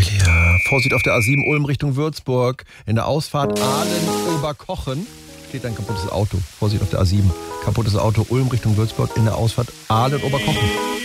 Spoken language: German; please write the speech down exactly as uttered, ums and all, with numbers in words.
Ja, Vorsicht auf der A sieben Ulm Richtung Würzburg. In der Ausfahrt Aalen-Oberkochen steht ein kaputtes Auto. Vorsicht auf der A sieben. Kaputtes Auto Ulm Richtung Würzburg in der Ausfahrt Aalen-Oberkochen.